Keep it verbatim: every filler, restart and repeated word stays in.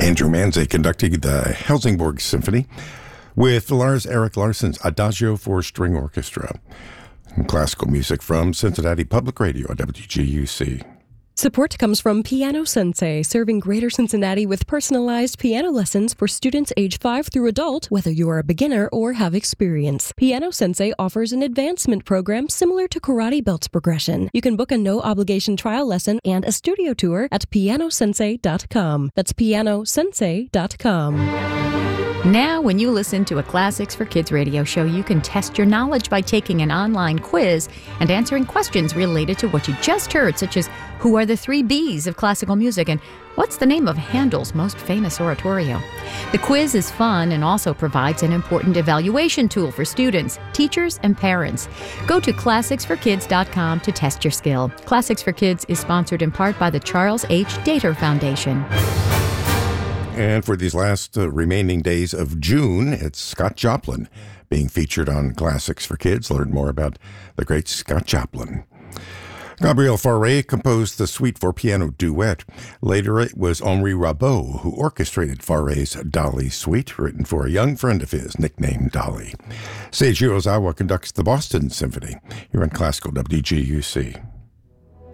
Andrew Manze conducting the Helsingborg Symphony with Lars Erik Larsson's Adagio for String Orchestra. And classical music from Cincinnati Public Radio at W G U C. Support comes from Piano Sensei, serving Greater Cincinnati with personalized piano lessons for students age five through adult, whether you are a beginner or have experience. Piano Sensei offers an advancement program similar to Karate Belts Progression. You can book a no-obligation trial lesson and a studio tour at piano sensei dot com. That's piano sensei dot com. Now, when you listen to a Classics for Kids radio show, you can test your knowledge by taking an online quiz and answering questions related to what you just heard, such as who are the three B's of classical music and what's the name of Handel's most famous oratorio. The quiz is fun and also provides an important evaluation tool for students, teachers, and parents. Go to classics for kids dot com to test your skill. Classics for Kids is sponsored in part by the Charles H. Dater Foundation. And for these last uh, remaining days of June, it's Scott Joplin being featured on Classics for Kids. Learn more about the great Scott Joplin. Gabriel Fauré composed the Suite for Piano duet. Later, it was Henri Rabaud who orchestrated Fauré's Dolly Suite, written for a young friend of his, nicknamed Dolly. Seiji Ozawa conducts the Boston Symphony here on Classical W G U C.